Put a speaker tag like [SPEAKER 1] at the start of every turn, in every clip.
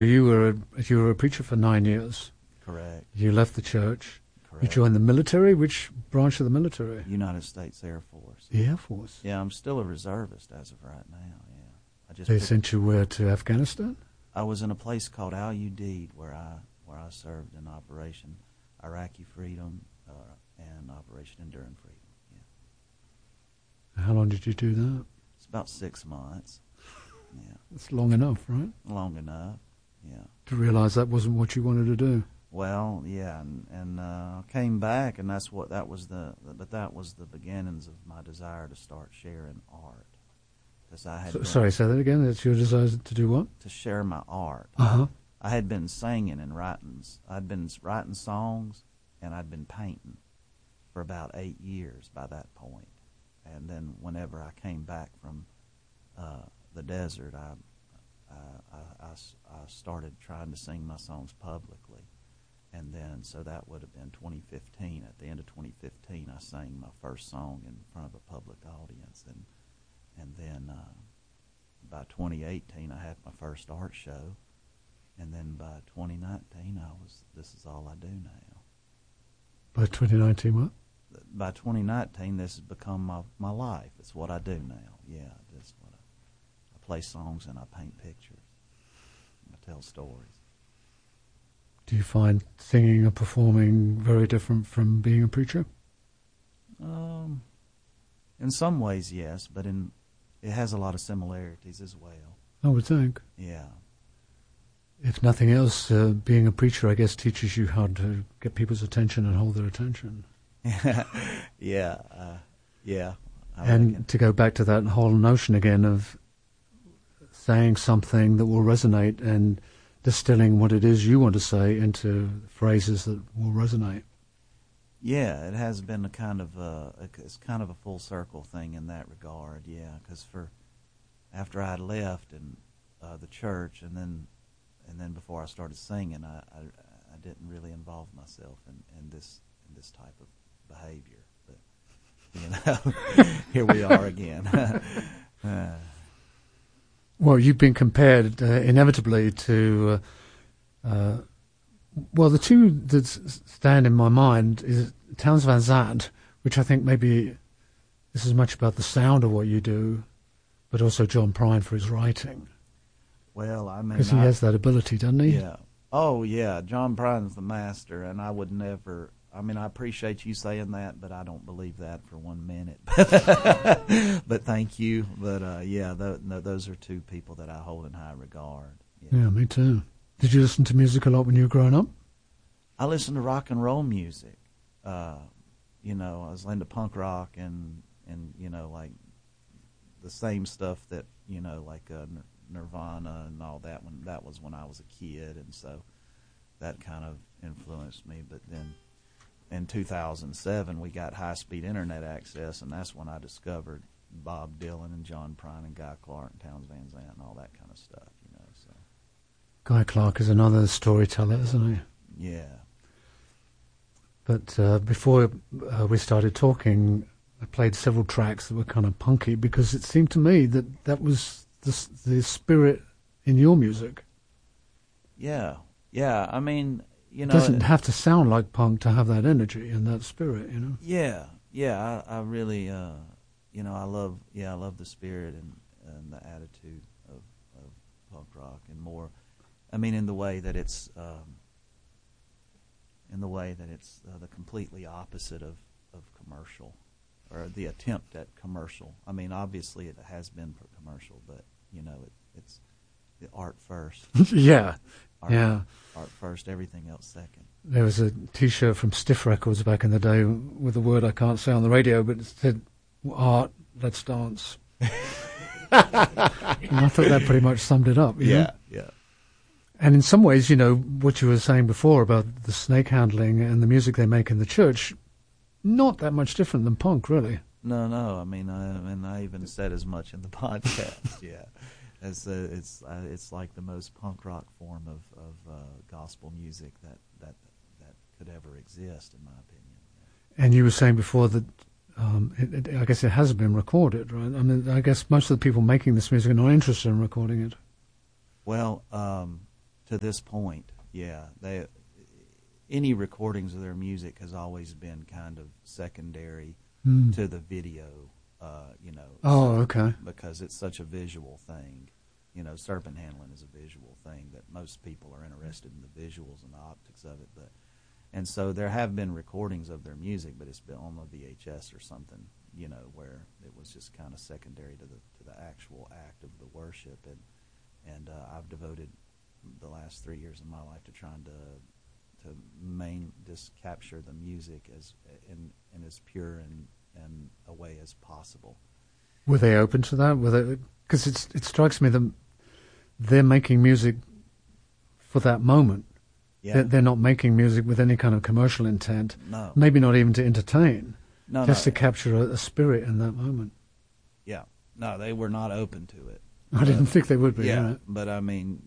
[SPEAKER 1] You were a preacher for 9 years.
[SPEAKER 2] Correct.
[SPEAKER 1] You left the church.
[SPEAKER 2] Correct.
[SPEAKER 1] You joined the military. Which branch of the military?
[SPEAKER 2] United States Air Force.
[SPEAKER 1] The Air Force.
[SPEAKER 2] Yeah, I'm still a reservist as of right now. Yeah,
[SPEAKER 1] They sent you where, to Afghanistan?
[SPEAKER 2] I was in a place called Al Udeid where I served in Operation Iraqi Freedom and Operation Enduring Freedom. Yeah.
[SPEAKER 1] How long did you do that?
[SPEAKER 2] It's about 6 months. Yeah.
[SPEAKER 1] That's long enough, right?
[SPEAKER 2] Long enough. Yeah.
[SPEAKER 1] To realize that wasn't what you wanted to do.
[SPEAKER 2] Well, yeah, and I came back, and that was the beginnings of my desire to start sharing art. Because I had
[SPEAKER 1] sorry, say that again. That's your desire to do what?
[SPEAKER 2] To share my art.
[SPEAKER 1] Uh-huh.
[SPEAKER 2] I had been singing and writing. I'd been writing songs, and I'd been painting for about 8 years by that point. And then whenever I came back from the desert, I started trying to sing my songs publicly. And then, so that would have been 2015. At the end of 2015, I sang my first song in front of a public audience. And then by 2018, I had my first art show. And then by 2019, this is all I do now.
[SPEAKER 1] By 2019 what?
[SPEAKER 2] By 2019, this has become my life. It's what I do now. Yeah, that's what I play songs and I paint pictures. I tell stories.
[SPEAKER 1] Do you find singing or performing very different from being a preacher?
[SPEAKER 2] In some ways, yes, but it has a lot of similarities as well.
[SPEAKER 1] I would think.
[SPEAKER 2] Yeah.
[SPEAKER 1] If nothing else, being a preacher, I guess, teaches you how to get people's attention and hold their attention.
[SPEAKER 2] Yeah.
[SPEAKER 1] And to go back to that whole notion again of saying something that will resonate and distilling what it is you want to say into phrases that will resonate.
[SPEAKER 2] Yeah, it has been it's kind of a full circle thing in that regard. Yeah, because after I left and the church, and then before I started singing, I didn't really involve myself in this type of behavior. But here we are again.
[SPEAKER 1] Well, you've been compared inevitably to, the two that stand in my mind is Townes Van Zandt, which I think maybe this is much about the sound of what you do, but also John Prine for his writing.
[SPEAKER 2] Well, I mean,
[SPEAKER 1] because he has that ability, doesn't he?
[SPEAKER 2] Yeah. Oh, yeah. John Prine's the master, and I would never. I mean, I appreciate you saying that, but I don't believe that for 1 minute. But thank you. But those are two people that I hold in high regard.
[SPEAKER 1] Yeah, me too. Did you listen to music a lot when you were growing up?
[SPEAKER 2] I listened to rock and roll music. I was into punk rock and like the same stuff that like Nirvana and all that. That was when I was a kid, and so that kind of influenced me. But then in 2007, we got high-speed internet access, and that's when I discovered Bob Dylan and John Prine and Guy Clark and Townes Van Zandt and all that kind of stuff. So
[SPEAKER 1] Guy Clark is another storyteller, isn't he?
[SPEAKER 2] Yeah.
[SPEAKER 1] But before we started talking, I played several tracks that were kind of punky because it seemed to me that was the spirit in your music.
[SPEAKER 2] Yeah. I mean,
[SPEAKER 1] it doesn't have to sound like punk to have that energy and that spirit,
[SPEAKER 2] Yeah. I really, I love the spirit and the attitude of punk rock, and more. I mean, in the way that it's the completely opposite of commercial, or the attempt at commercial. I mean, obviously it has been for commercial, but it's the art first.
[SPEAKER 1] Yeah.
[SPEAKER 2] Art first, everything else second.
[SPEAKER 1] There was a T-shirt from Stiff Records back in the day with a word I can't say on the radio, but it said, "Art, let's dance." And I thought that pretty much summed it up.
[SPEAKER 2] Yeah.
[SPEAKER 1] And in some ways, what you were saying before about the snake handling and the music they make in the church, not that much different than punk, really.
[SPEAKER 2] No. I mean, I even said as much in the podcast. Yeah. It's like the most punk rock form of gospel music that could ever exist, in my opinion.
[SPEAKER 1] And you were saying before that I guess it hasn't been recorded, right? I mean, I guess most of the people making this music are not interested in recording it.
[SPEAKER 2] Well, to this point, any recordings of their music has always been kind of secondary to the video,
[SPEAKER 1] Oh, okay.
[SPEAKER 2] because it's such a visual thing. Serpent handling is a visual thing that most people are interested in the visuals and the optics of it. And so there have been recordings of their music, but it's been on a VHS or something, where it was just kind of secondary to the actual act of the worship. And I've devoted the last 3 years of my life to trying to just capture the music in as pure and a way as possible.
[SPEAKER 1] Were they open to that? Because it strikes me that they're making music for that moment.
[SPEAKER 2] Yeah.
[SPEAKER 1] They're not making music with any kind of commercial intent.
[SPEAKER 2] No.
[SPEAKER 1] Maybe not even to entertain.
[SPEAKER 2] No.
[SPEAKER 1] Just to capture a spirit in that moment.
[SPEAKER 2] Yeah. No, they were not open to it.
[SPEAKER 1] I didn't think they would be.
[SPEAKER 2] Yeah.
[SPEAKER 1] Right?
[SPEAKER 2] But I mean,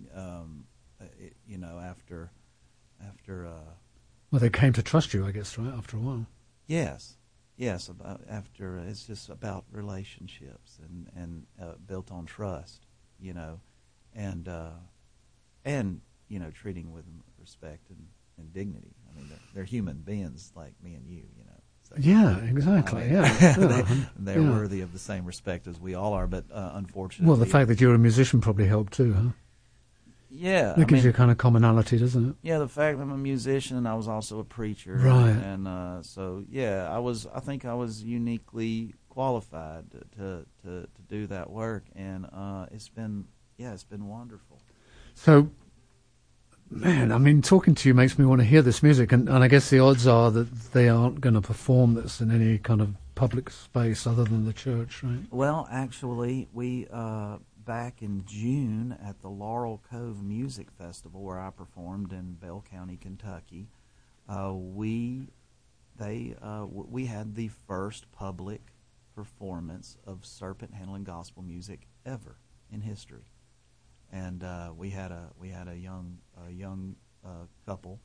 [SPEAKER 2] after.
[SPEAKER 1] Well, they came to trust you, I guess, right? After a while.
[SPEAKER 2] Yes. After it's just about relationships and built on trust, and treating with respect and dignity. I mean, they're human beings like me and you, So,
[SPEAKER 1] yeah, exactly.
[SPEAKER 2] They're worthy of the same respect as we all are, but unfortunately.
[SPEAKER 1] Well, the fact that you're a musician probably helped too, huh?
[SPEAKER 2] Yeah,
[SPEAKER 1] that gives you a kind of commonality, doesn't it?
[SPEAKER 2] Yeah, the fact that I'm a musician and I was also a preacher,
[SPEAKER 1] right?
[SPEAKER 2] And so, I think I was uniquely qualified to do that work, and it's been wonderful.
[SPEAKER 1] So, man, I mean, talking to you makes me want to hear this music, and I guess the odds are that they aren't going to perform this in any kind of public space other than the church, right?
[SPEAKER 2] Well, actually, we back in June at the Laurel Cove Music Festival, where I performed in Bell County, Kentucky, we had the first public performance of serpent handling gospel music ever in history, and we had a young couple.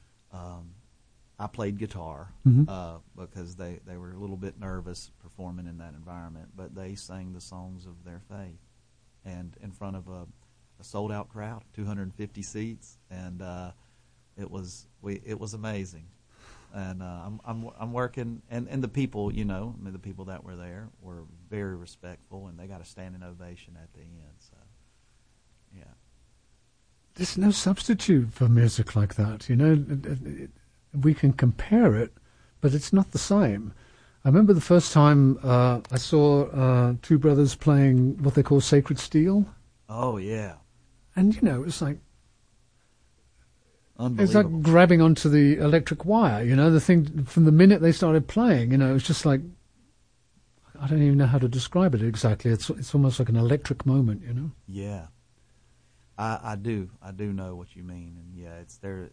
[SPEAKER 2] I played guitar because they were a little bit nervous performing in that environment, but they sang the songs of their faith, and in front of a sold-out crowd, 250 seats, and it was amazing. And I'm working, and the people, the people that were there were very respectful, and they got a standing ovation at the end. So, yeah.
[SPEAKER 1] There's no substitute for music like that, We can compare it, but it's not the same. I remember the first time I saw two brothers playing what they call sacred steel.
[SPEAKER 2] Oh, yeah.
[SPEAKER 1] And, it was like...
[SPEAKER 2] Unbelievable.
[SPEAKER 1] It's like grabbing onto the electric wire, the thing, from the minute they started playing, it was just like... I don't even know how to describe it exactly. It's almost like an electric moment,
[SPEAKER 2] Yeah. I do know what you mean, and yeah, it's there.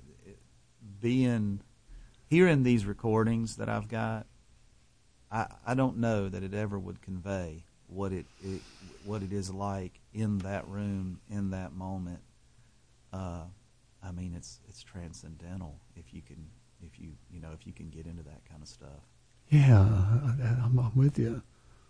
[SPEAKER 2] Hearing these recordings that I've got, I don't know that it ever would convey what it is like in that room, in that moment. I mean, it's transcendental if you can get into that kind of stuff.
[SPEAKER 1] Yeah, I'm with you.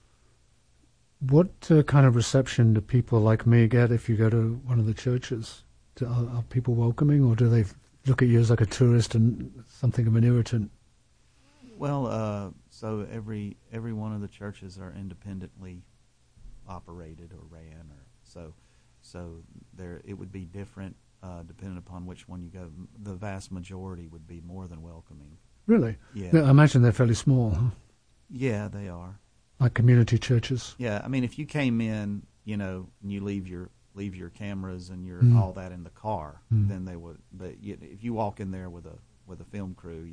[SPEAKER 1] What kind of reception do people like me get if you go to one of the churches? Are people welcoming, or do they look at you as like a tourist and something of an irritant?
[SPEAKER 2] Well, so every one of the churches are independently operated or ran, or so there it would be different depending upon which one you go. The vast majority would be more than welcoming.
[SPEAKER 1] Really?
[SPEAKER 2] Yeah.
[SPEAKER 1] I imagine they're fairly small, huh?
[SPEAKER 2] Yeah, they are.
[SPEAKER 1] Like community churches.
[SPEAKER 2] Yeah, I mean, if you came in, and you leave your cameras and your all that in the car, then they would. But if you walk in there with a film crew,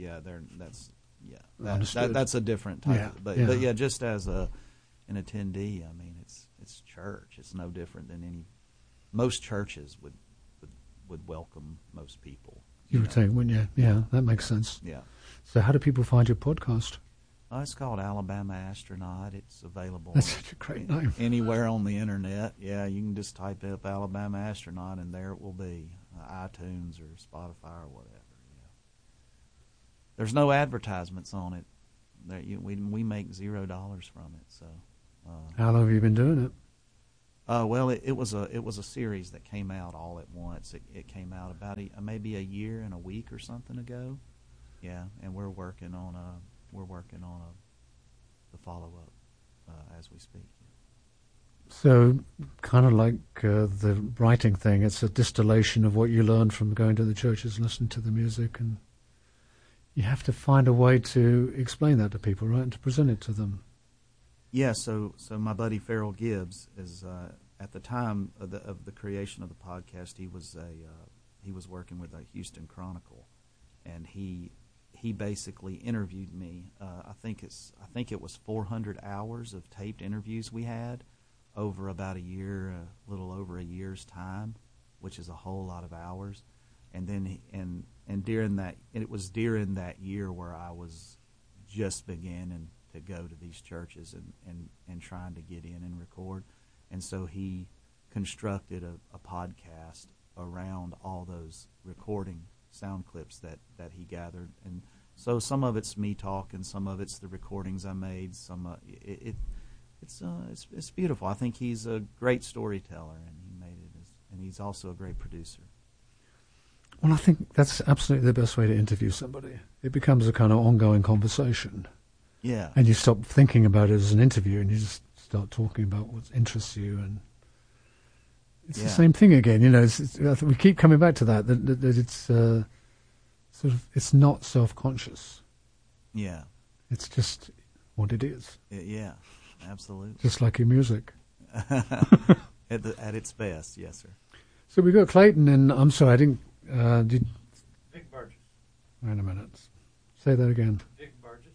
[SPEAKER 2] that's a different type.
[SPEAKER 1] Yeah,
[SPEAKER 2] But just as an attendee, I mean, it's church. It's no different than any. Most churches would welcome most people.
[SPEAKER 1] You would think, wouldn't you? Yeah, that makes sense.
[SPEAKER 2] Yeah.
[SPEAKER 1] So how do people find your podcast?
[SPEAKER 2] It's called Alabama Astronaut. It's available.
[SPEAKER 1] That's such a great name.
[SPEAKER 2] Anywhere on the internet. Yeah, you can just type up Alabama Astronaut, and there it will be. iTunes or Spotify or whatever. Yeah. There's no advertisements on it. We make $0 from it. So.
[SPEAKER 1] How long have you been doing it?
[SPEAKER 2] Well, it was a series that came out all at once. It came out about maybe a year and a week or something ago. Yeah, and we're working on the follow up as we speak.
[SPEAKER 1] So, kind of like the writing thing, it's a distillation of what you learned from going to the churches, listening to the music, and you have to find a way to explain that to people, right, and to present it to them.
[SPEAKER 2] Yeah, so my buddy Farrell Gibbs is at the time of the creation of the podcast, he was working with the Houston Chronicle, and he basically interviewed me. I think it was 400 hours of taped interviews we had over about a little over a year's time, which is a whole lot of hours. And then during that year where I was just beginning to go to these churches and trying to get in and record. And so he constructed a podcast around all those recording sound clips that he gathered. And so some of it's me talking, some of it's the recordings I made. It's beautiful. I think he's a great storyteller, and he made it, and he's also a great producer.
[SPEAKER 1] Well, I think that's absolutely the best way to interview somebody. It becomes a kind of ongoing conversation.
[SPEAKER 2] Yeah.
[SPEAKER 1] And you stop thinking about it as an interview, and you just start talking about what interests you, and it's the same thing again. You know, we keep coming back to that it's sort of, it's not self-conscious.
[SPEAKER 2] Yeah.
[SPEAKER 1] It's just what it is.
[SPEAKER 2] Yeah, absolutely.
[SPEAKER 1] Just like your music.
[SPEAKER 2] At its best, yes, sir.
[SPEAKER 1] So we got Clayton, and I'm sorry, I didn't.
[SPEAKER 3] Vic Burgess.
[SPEAKER 1] Wait a minute. Say that again.
[SPEAKER 3] Vic Burgess.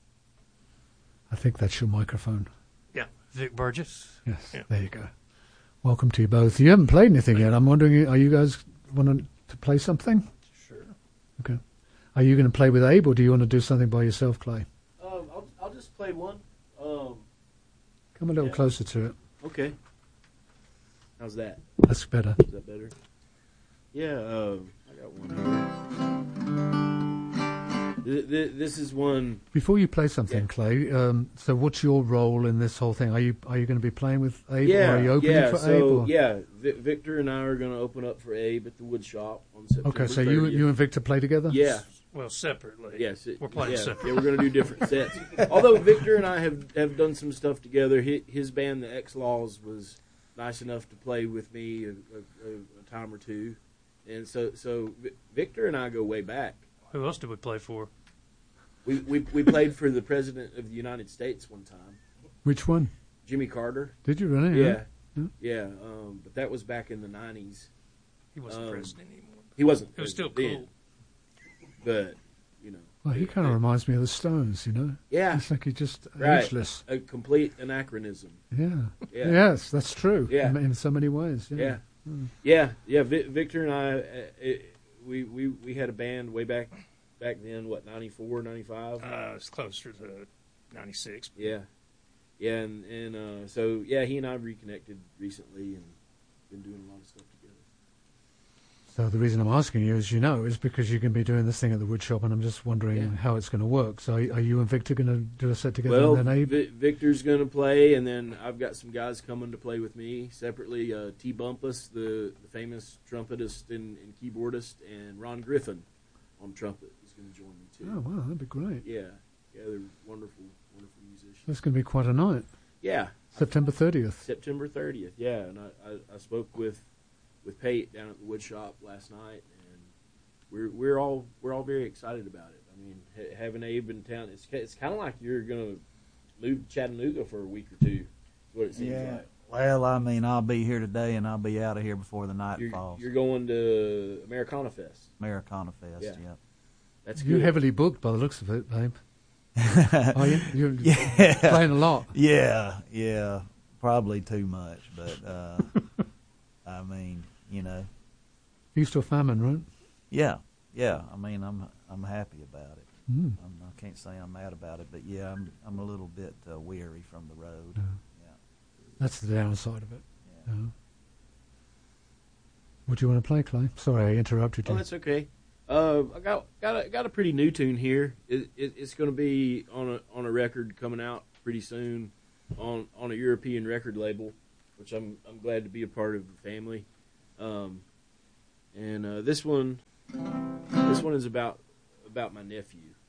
[SPEAKER 1] I think that's your microphone.
[SPEAKER 3] Yeah, Vic Burgess.
[SPEAKER 1] Yes,
[SPEAKER 3] Yeah.
[SPEAKER 1] There you go. Welcome to you both. You haven't played anything yet. I'm wondering, are you guys wanting to play something?
[SPEAKER 3] Sure.
[SPEAKER 1] Okay. Are you going to play with Abe, or do you want to do something by yourself, Clay?
[SPEAKER 4] I'll just play one.
[SPEAKER 1] Come a little closer to it.
[SPEAKER 4] Okay. How's that?
[SPEAKER 1] That's better.
[SPEAKER 4] Is that better? Yeah, I got one here. This is one.
[SPEAKER 1] Before you play something,
[SPEAKER 4] Yeah.
[SPEAKER 1] Clay, so what's your role in this whole thing? Are you going to be playing with Abe, or are you opening for Abe? Or?
[SPEAKER 4] Yeah, Victor and I are going to open up for Abe at the Wood Shop on September
[SPEAKER 1] Okay, so
[SPEAKER 4] 30th.
[SPEAKER 1] you and Victor play together?
[SPEAKER 4] Yeah.
[SPEAKER 3] Well, separately.
[SPEAKER 4] Yes,
[SPEAKER 3] We're playing separately.
[SPEAKER 4] Yeah, we're going to do different sets. Although Victor and I have done some stuff together. His band, the X-Laws, was nice enough to play with me a time or two. And so Victor and I go way back.
[SPEAKER 3] Who else did we play for?
[SPEAKER 4] We played for the President of the United States one time.
[SPEAKER 1] Which one?
[SPEAKER 4] Jimmy Carter.
[SPEAKER 1] Did you really?
[SPEAKER 4] Yeah. But that was back in the 90s.
[SPEAKER 3] He wasn't president anymore.
[SPEAKER 4] He wasn't.
[SPEAKER 3] It was still
[SPEAKER 4] then.
[SPEAKER 3] cool.
[SPEAKER 4] But, you know.
[SPEAKER 1] Well, he kind of reminds me of the Stones, you know?
[SPEAKER 4] Yeah.
[SPEAKER 1] It's like he's just
[SPEAKER 4] Right.
[SPEAKER 1] ageless.
[SPEAKER 4] A complete anachronism.
[SPEAKER 1] Yeah.
[SPEAKER 4] Yeah.
[SPEAKER 1] Yes, that's true.
[SPEAKER 4] Yeah.
[SPEAKER 1] In so many ways.
[SPEAKER 4] Yeah.
[SPEAKER 1] Mm.
[SPEAKER 4] Yeah. Victor and I, we had a band way back then, what, 94, 95?
[SPEAKER 3] It's closer to 96.
[SPEAKER 4] Yeah. Yeah, and so, yeah, he and I reconnected recently and been doing a lot of stuff together.
[SPEAKER 1] So the reason I'm asking you, as you know, is because you're going to be doing this thing at the wood shop, and I'm just wondering how it's going to work. So are you and Victor going to do a set together?
[SPEAKER 4] Well,
[SPEAKER 1] and then Abe?
[SPEAKER 4] Victor's going to play, and then I've got some guys coming to play with me separately. T. Bumpus, the famous trumpetist and keyboardist, and Ron Griffin on trumpet is going to join me too.
[SPEAKER 1] Oh, wow, that'd be great.
[SPEAKER 4] Yeah, they're wonderful musicians.
[SPEAKER 1] That's going to be quite a night.
[SPEAKER 4] Yeah.
[SPEAKER 1] September 30th.
[SPEAKER 4] September 30th, yeah. And I spoke with Pate down at the wood shop last night, and we're all very excited about it. I mean, having Abe in town, it's kind of like you're going to move to Chattanooga for a week or two. Is what it seems like.
[SPEAKER 2] Well, I mean, I'll be here today, and I'll be out of here before the night falls.
[SPEAKER 4] You're going to Americana Fest.
[SPEAKER 2] Americana Fest,
[SPEAKER 4] Yeah.
[SPEAKER 2] yep.
[SPEAKER 4] That's
[SPEAKER 1] You're
[SPEAKER 4] good.
[SPEAKER 1] heavily booked by the looks of it, babe. Are you? You're playing a lot.
[SPEAKER 2] Yeah, probably too much, but I mean, you know.
[SPEAKER 1] Used to a famine, right?
[SPEAKER 2] Yeah. I mean, I'm happy about it.
[SPEAKER 1] Mm.
[SPEAKER 2] I can't say I'm mad about it, but yeah, I'm a little bit weary from the road.
[SPEAKER 1] Yeah.
[SPEAKER 2] Yeah.
[SPEAKER 1] That's the downside of it.
[SPEAKER 2] Yeah.
[SPEAKER 1] What do you want to play, Clay? Sorry, I interrupted you.
[SPEAKER 4] Oh, that's okay. I got a pretty new tune here. It's going to be on a record coming out pretty soon on a European record label. which I'm glad to be a part of the family. And this one is about my nephew.